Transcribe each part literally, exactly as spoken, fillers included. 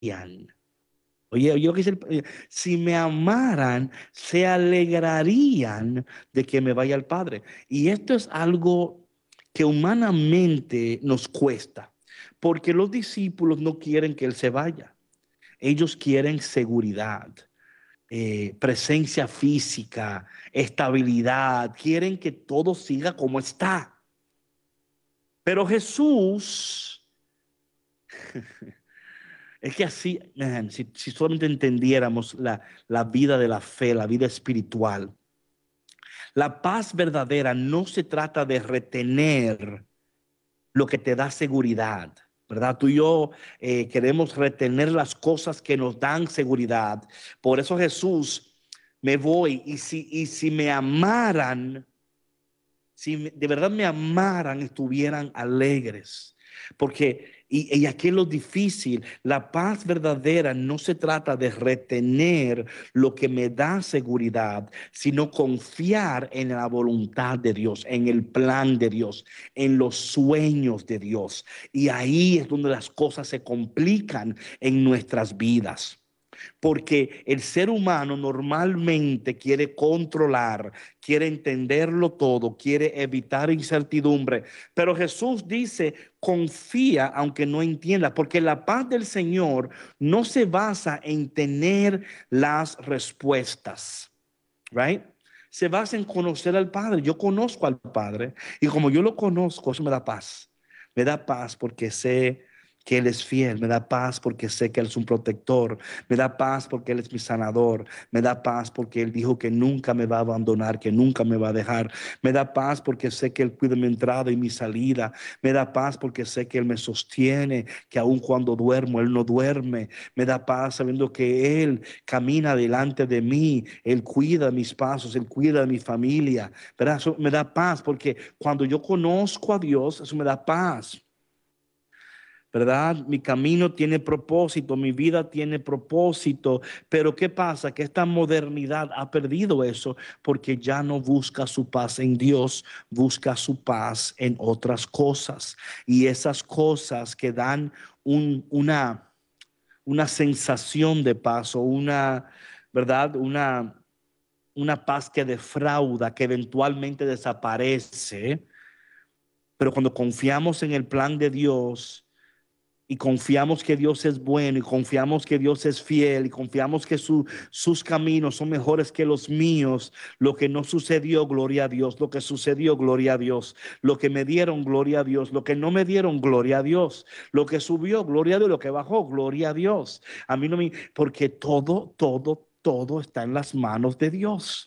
Oye, yo quise, si me amaran, se alegrarían de que me vaya al Padre. Y esto es algo que humanamente nos cuesta, porque los discípulos no quieren que Él se vaya. Ellos quieren seguridad, eh, presencia física, estabilidad, quieren que todo siga como está. Pero Jesús, es que así, man, si, si solamente entendiéramos la, la vida de la fe, la vida espiritual, la paz verdadera no se trata de retener lo que te da seguridad, ¿verdad? Tú y yo eh, queremos retener las cosas que nos dan seguridad. Por eso Jesús, me voy y si, y si me amaran, si de verdad me amaran, estuvieran alegres. Porque, y, y aquí es lo difícil, la paz verdadera no se trata de retener lo que me da seguridad, sino confiar en la voluntad de Dios, en el plan de Dios, en los sueños de Dios. Y ahí es donde las cosas se complican en nuestras vidas. Porque el ser humano normalmente quiere controlar, quiere entenderlo todo, quiere evitar incertidumbre. Pero Jesús dice, confía aunque no entienda, porque la paz del Señor no se basa en tener las respuestas, right? Se basa en conocer al Padre. Yo conozco al Padre y como yo lo conozco, eso me da paz. Me da paz porque sé que Él es fiel, me da paz porque sé que Él es un protector, me da paz porque Él es mi sanador, me da paz porque Él dijo que nunca me va a abandonar, que nunca me va a dejar, me da paz porque sé que Él cuida mi entrada y mi salida, me da paz porque sé que Él me sostiene, que aun cuando duermo, Él no duerme, me da paz sabiendo que Él camina delante de mí, Él cuida mis pasos, Él cuida de mi familia, ¿verdad? Eso me da paz porque cuando yo conozco a Dios, eso me da paz. ¿Verdad? Mi camino tiene propósito, mi vida tiene propósito, pero ¿qué pasa? Que esta modernidad ha perdido eso porque ya no busca su paz en Dios, busca su paz en otras cosas. Y esas cosas que dan un, una, una sensación de paz o una, ¿verdad? Una, una paz que defrauda, que eventualmente desaparece, pero cuando confiamos en el plan de Dios, y confiamos que Dios es bueno y confiamos que Dios es fiel y confiamos que su, sus caminos son mejores que los míos. Lo que no sucedió, gloria a Dios. Lo que sucedió, gloria a Dios. Lo que me dieron, gloria a Dios. Lo que no me dieron, gloria a Dios. Lo que subió, gloria a Dios. Lo que bajó, gloria a Dios. A mí no me... Porque todo, todo, todo está en las manos de Dios.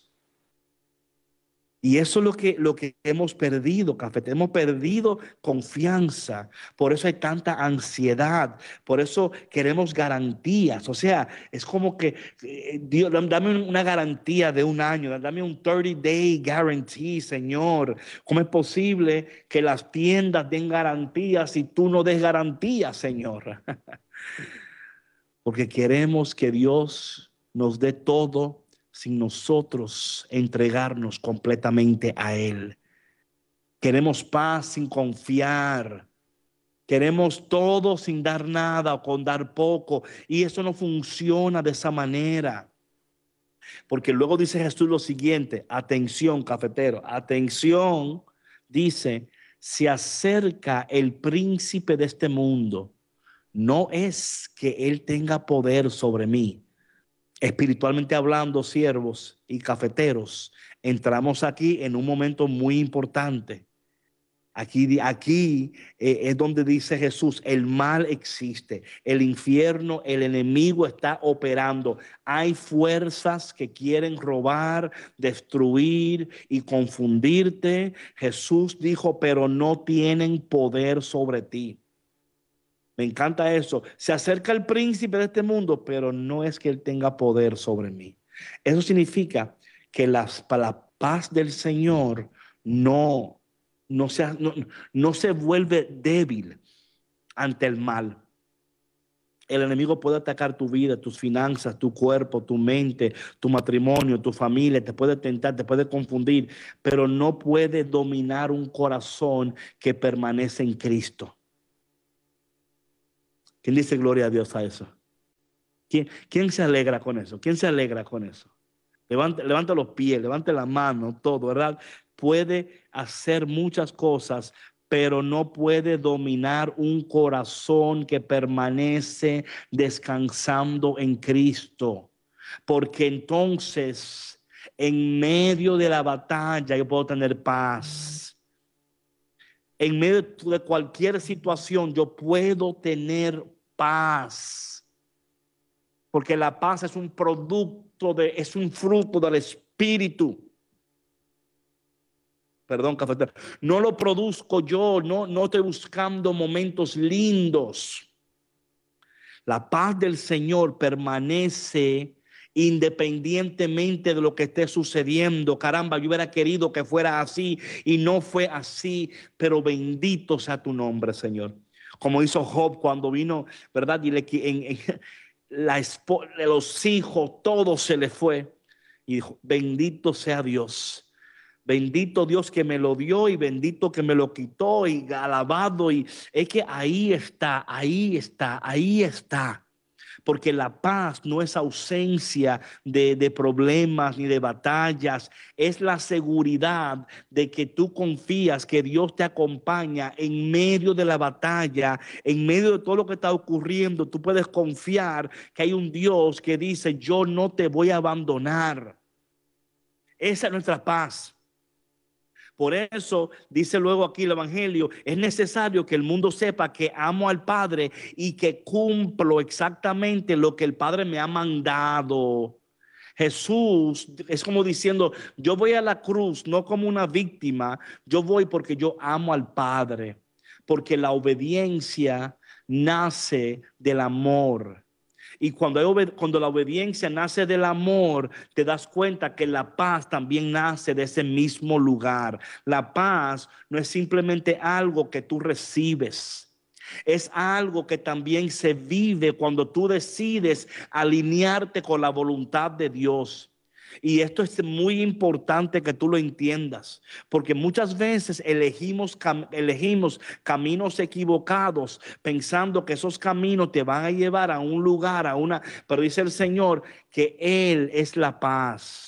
Y eso es lo que, lo que hemos perdido, Café. Hemos perdido confianza. Por eso hay tanta ansiedad. Por eso queremos garantías. O sea, es como que, eh, Dios, dame una garantía de un año. Dame un thirty day guarantee, Señor. ¿Cómo es posible que las tiendas den garantías y tú no des garantías, Señor? Porque queremos que Dios nos dé todo sin nosotros entregarnos completamente a Él. Queremos paz sin confiar. Queremos todo sin dar nada o con dar poco. Y eso no funciona de esa manera. Porque luego dice Jesús lo siguiente. Atención, cafetero. Atención. Dice, se acerca el príncipe de este mundo. No es que Él tenga poder sobre mí. Espiritualmente hablando, siervos y cafeteros, entramos aquí en un momento muy importante. Aquí, aquí eh, es donde dice Jesús, el mal existe, el infierno, el enemigo está operando. Hay fuerzas que quieren robar, destruir y confundirte. Jesús dijo, pero no tienen poder sobre ti. Me encanta eso. Se acerca el príncipe de este mundo, pero no es que él tenga poder sobre mí. Eso significa que las, la paz del Señor no, no, se, no, no se vuelve débil ante el mal. El enemigo puede atacar tu vida, tus finanzas, tu cuerpo, tu mente, tu matrimonio, tu familia, te puede tentar, te puede confundir, pero no puede dominar un corazón que permanece en Cristo. ¿Quién dice gloria a Dios a eso? ¿Quién, quién se alegra con eso? ¿Quién se alegra con eso? Levante, levante los pies, levante la mano, todo, ¿verdad? Puede hacer muchas cosas, pero no puede dominar un corazón que permanece descansando en Cristo. Porque entonces, en medio de la batalla, yo puedo tener paz. En medio de cualquier situación, yo puedo tener paz. Porque la paz es un producto de, es un fruto del Espíritu. Perdón, cafetero. No lo produzco yo, no, no estoy buscando momentos lindos. La paz del Señor permanece independientemente de lo que esté sucediendo. Caramba, yo hubiera querido que fuera así y no fue así, pero bendito sea tu nombre, Señor. Como hizo Job cuando vino, ¿verdad? Y le, en, en, la esposa, los hijos, todo se le fue. Y dijo, bendito sea Dios. Bendito Dios que me lo dio y bendito que me lo quitó y alabado. Y es que ahí está, ahí está, ahí está. Porque la paz no es ausencia de, de problemas ni de batallas. Es la seguridad de que tú confías que Dios te acompaña en medio de la batalla, en medio de todo lo que está ocurriendo. Tú puedes confiar que hay un Dios que dice, yo no te voy a abandonar. Esa es nuestra paz. Por eso dice luego aquí el Evangelio, es necesario que el mundo sepa que amo al Padre y que cumplo exactamente lo que el Padre me ha mandado. Jesús es como diciendo, yo voy a la cruz no como una víctima, yo voy porque yo amo al Padre, porque la obediencia nace del amor. Y cuando, hay, cuando la obediencia nace del amor, te das cuenta que la paz también nace de ese mismo lugar. La paz no es simplemente algo que tú recibes. Es algo que también se vive cuando tú decides alinearte con la voluntad de Dios. Y esto es muy importante que tú lo entiendas, porque muchas veces elegimos, cam elegimos caminos equivocados, pensando que esos caminos te van a llevar a un lugar, a una, pero dice el Señor que Él es la paz.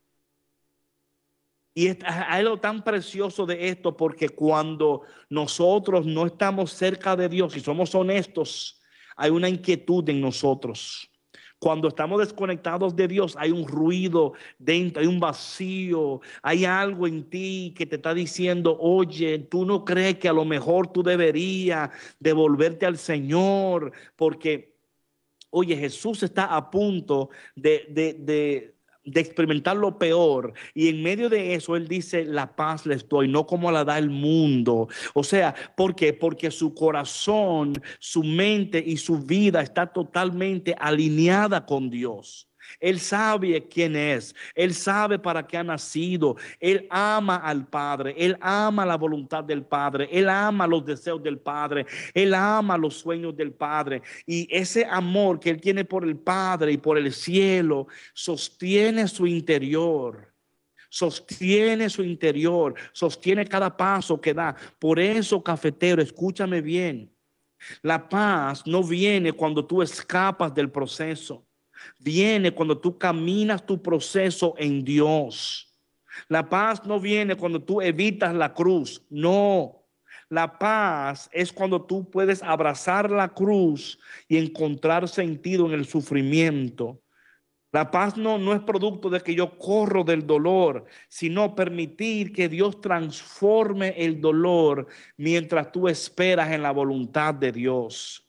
Y es algo tan precioso de esto, porque cuando nosotros no estamos cerca de Dios y somos honestos, hay una inquietud en nosotros. Cuando estamos desconectados de Dios, hay un ruido dentro, hay un vacío, hay algo en ti que te está diciendo, oye, tú no crees que a lo mejor tú deberías devolverte al Señor, porque, oye, Jesús está a punto de, de, de, de experimentar lo peor, y en medio de eso Él dice, la paz les doy, no como la da el mundo. O sea, ¿por qué? Porque su corazón, su mente y su vida está totalmente alineada con Dios. Él sabe quién es, Él sabe para qué ha nacido, Él ama al Padre, Él ama la voluntad del Padre, Él ama los deseos del Padre, Él ama los sueños del Padre. Y ese amor que Él tiene por el Padre y por el cielo sostiene su interior. Sostiene su interior, sostiene cada paso que da. Por eso, cafetero, escúchame bien. La paz no viene cuando tú escapas del proceso. Viene cuando tú caminas tu proceso en Dios. La paz no viene cuando tú evitas la cruz. No. La paz es cuando tú puedes abrazar la cruz y encontrar sentido en el sufrimiento. La paz no, no es producto de que yo corro del dolor, sino permitir que Dios transforme el dolor mientras tú esperas en la voluntad de Dios.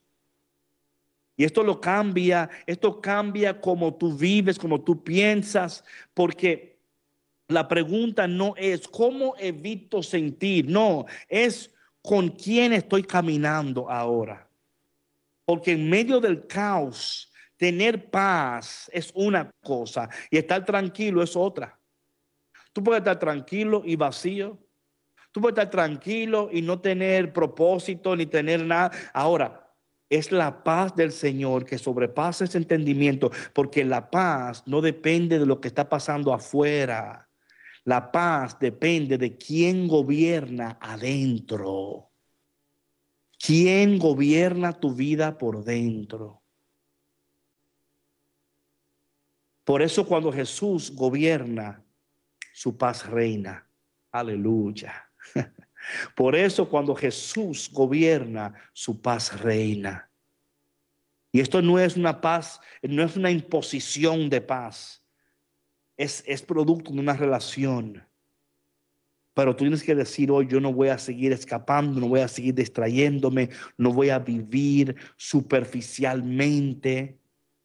Y esto lo cambia, esto cambia como tú vives, como tú piensas, porque la pregunta no es cómo evito sentir, no, es con quién estoy caminando ahora. Porque en medio del caos, tener paz es una cosa y estar tranquilo es otra. Tú puedes estar tranquilo y vacío. Tú puedes estar tranquilo y no tener propósito ni tener nada. Ahora, es la paz del Señor que sobrepasa ese entendimiento, porque la paz no depende de lo que está pasando afuera. La paz depende de quién gobierna adentro. ¿Quién gobierna tu vida por dentro? Por eso cuando Jesús gobierna, su paz reina. Aleluya. Por eso cuando Jesús gobierna, su paz reina. Y esto no es una paz, no es una imposición de paz. Es, es producto de una relación. Pero tú tienes que decir hoy, yo no voy a seguir escapando, no voy a seguir distrayéndome, no voy a vivir superficialmente.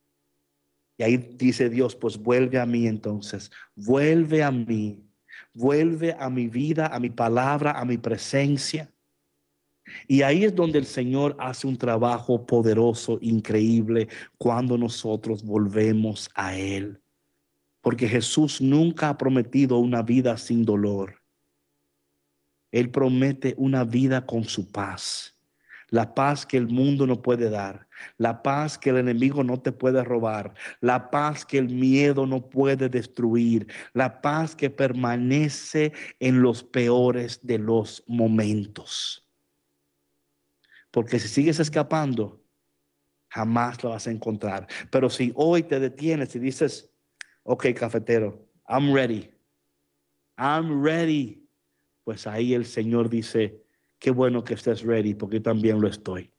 Y ahí dice Dios, pues vuelve a mí entonces, vuelve a mí, vuelve a mi vida, a mi palabra, a mi presencia. Y ahí es donde el Señor hace un trabajo poderoso, increíble, cuando nosotros volvemos a Él. Porque Jesús nunca ha prometido una vida sin dolor. Él promete una vida con su paz. La paz que el mundo no puede dar. La paz que el enemigo no te puede robar. La paz que el miedo no puede destruir. La paz que permanece en los peores de los momentos. Porque si sigues escapando, jamás lo vas a encontrar. Pero si hoy te detienes y dices, ok, cafetero, I'm ready. I'm ready. Pues ahí el Señor dice, qué bueno que estés ready, porque yo también lo estoy.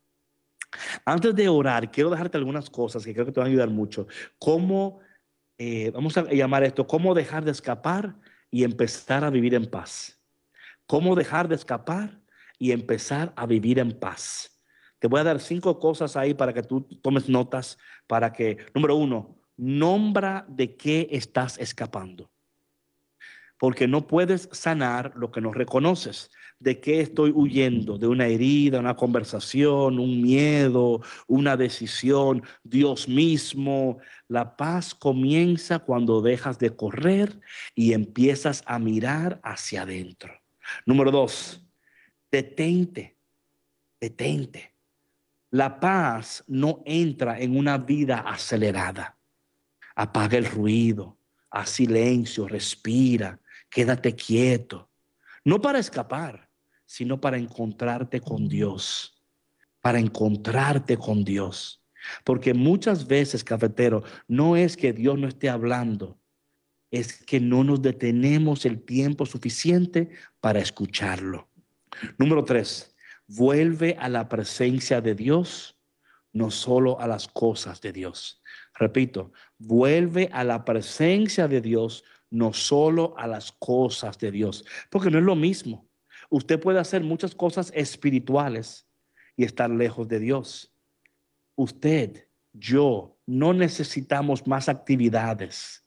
Antes de orar, quiero dejarte algunas cosas que creo que te van a ayudar mucho. Cómo, eh, vamos a llamar esto, cómo dejar de escapar y empezar a vivir en paz. Cómo dejar de escapar y empezar a vivir en paz. Te voy a dar cinco cosas ahí para que tú tomes notas, para que, número uno, nombra de qué estás escapando. Porque no puedes sanar lo que no reconoces. ¿De qué estoy huyendo? ¿De una herida, una conversación, un miedo, una decisión, Dios mismo? La paz comienza cuando dejas de correr y empiezas a mirar hacia adentro. Número dos, detente, detente. La paz no entra en una vida acelerada. Apaga el ruido, haz silencio, respira, quédate quieto. No para escapar, sino para encontrarte con Dios, para encontrarte con Dios. Porque muchas veces, cafetero, no es que Dios no esté hablando, es que no nos detenemos el tiempo suficiente para escucharlo. Número tres, vuelve a la presencia de Dios, no solo a las cosas de Dios. Repito, vuelve a la presencia de Dios, no solo a las cosas de Dios, porque no es lo mismo. Usted puede hacer muchas cosas espirituales y estar lejos de Dios. Usted, yo, no necesitamos más actividades.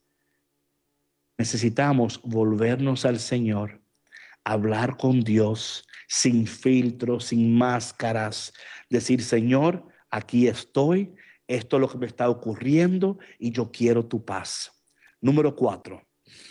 Necesitamos volvernos al Señor, hablar con Dios sin filtros, sin máscaras, decir, Señor, aquí estoy, esto es lo que me está ocurriendo y yo quiero tu paz. Número cuatro,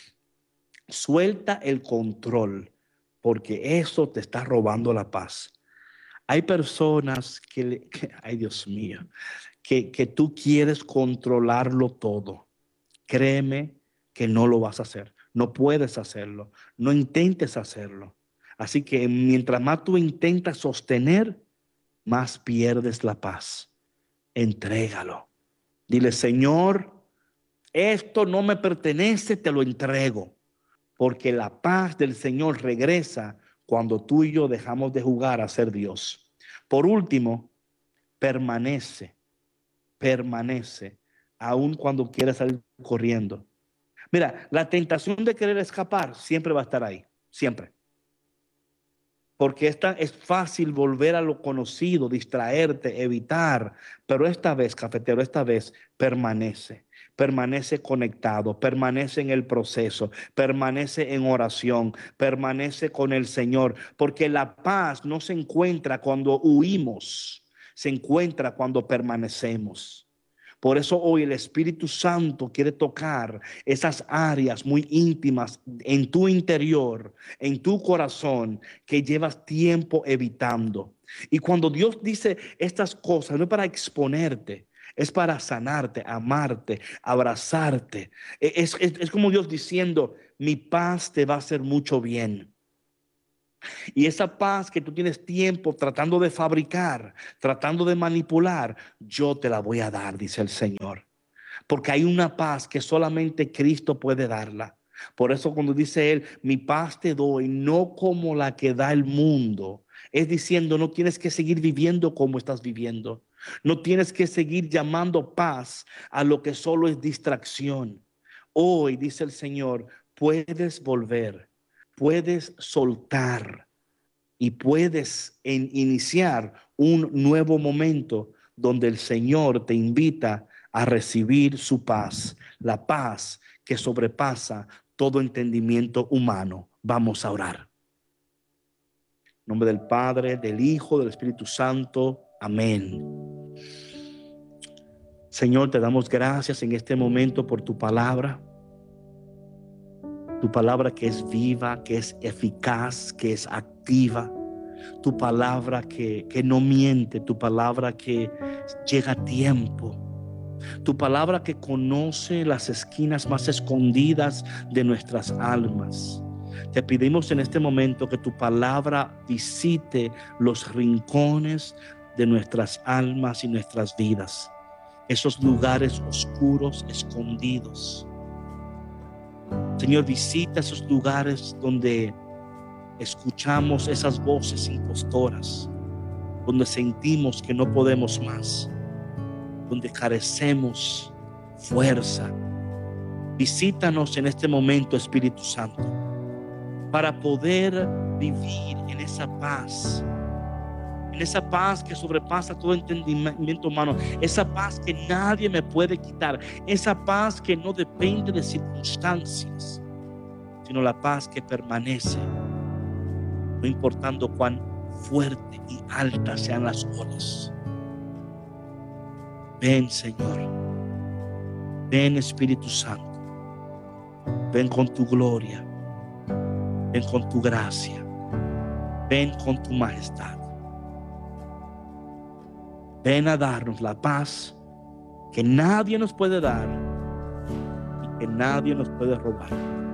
suelta el control, porque eso te está robando la paz. Hay personas que, le, que ay Dios mío, que, que tú quieres controlarlo todo. Créeme que no lo vas a hacer. No puedes hacerlo. No intentes hacerlo. Así que mientras más tú intentas sostener, más pierdes la paz. Entrégalo. Dile, Señor, esto no me pertenece, te lo entrego. Porque la paz del Señor regresa cuando tú y yo dejamos de jugar a ser Dios. Por último, permanece, permanece, aun cuando quieras salir corriendo. Mira, la tentación de querer escapar siempre va a estar ahí, siempre. Porque esta es fácil volver a lo conocido, distraerte, evitar. Pero esta vez, cafetero, esta vez permanece. Permanece conectado, permanece en el proceso, permanece en oración, permanece con el Señor. Porque la paz no se encuentra cuando huimos, se encuentra cuando permanecemos. Por eso hoy el Espíritu Santo quiere tocar esas áreas muy íntimas en tu interior, en tu corazón, que llevas tiempo evitando. Y cuando Dios dice estas cosas, no es para exponerte, es para sanarte, amarte, abrazarte. Es, es, es como Dios diciendo, mi paz te va a hacer mucho bien. Y esa paz que tú tienes tiempo tratando de fabricar, tratando de manipular, yo te la voy a dar, dice el Señor. porque hay una paz que solamente Cristo puede darla. Por eso cuando dice él, mi paz te doy, no como la que da el mundo, es diciendo, no tienes que seguir viviendo como estás viviendo. No tienes que seguir llamando paz a lo que solo es distracción. Hoy, dice el Señor, puedes volver, puedes soltar y puedes en iniciar un nuevo momento donde el Señor te invita a recibir su paz, la paz que sobrepasa todo entendimiento humano. Vamos a orar. En nombre del Padre, del Hijo, del Espíritu Santo. Amén. Señor, te damos gracias en este momento por tu palabra. Tu palabra que es viva, que es eficaz, que es activa. Tu palabra que, que no miente, tu palabra que llega a tiempo. Tu palabra que conoce las esquinas más escondidas de nuestras almas. Te pedimos en este momento que tu palabra visite los rincones de nuestras almas y nuestras vidas. Esos lugares oscuros, escondidos. Señor, visita esos lugares donde escuchamos esas voces impostoras, donde sentimos que no podemos más, donde carecemos fuerza. Visítanos en este momento, Espíritu Santo, para poder vivir en esa paz, en esa paz que sobrepasa todo entendimiento humano, esa paz que nadie me puede quitar, esa paz que no depende de circunstancias, sino la paz que permanece, no importando cuán fuerte y altas sean las olas. Ven, Señor, ven, Espíritu Santo, ven con tu gloria, ven con tu gracia, ven con tu majestad. Ven a darnos la paz que nadie nos puede dar y que nadie nos puede robar.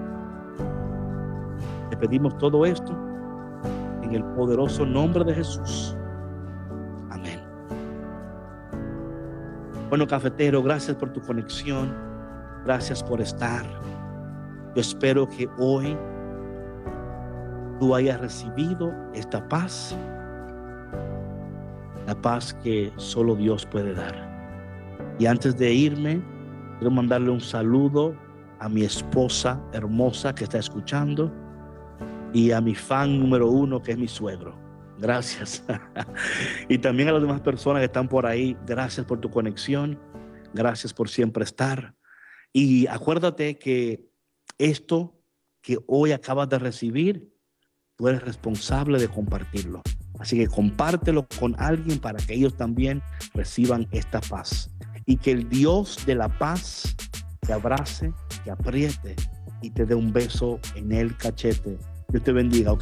Te pedimos todo esto en el poderoso nombre de Jesús. Amén. Bueno, cafetero, gracias por tu conexión. Gracias por estar. Yo espero que hoy tú hayas recibido esta paz. La paz que solo Dios puede dar. Y antes de irme, quiero mandarle un saludo a mi esposa hermosa que está escuchando y a mi fan número uno, que es mi suegro. Gracias. Y también a las demás personas que están por ahí. Gracias por tu conexión. Gracias por siempre estar. Y acuérdate que esto que hoy acabas de recibir, tú eres responsable de compartirlo. Así que compártelo con alguien para que ellos también reciban esta paz. Y que el Dios de la paz te abrace, te apriete y te dé un beso en el cachete. Dios te bendiga, ¿ok?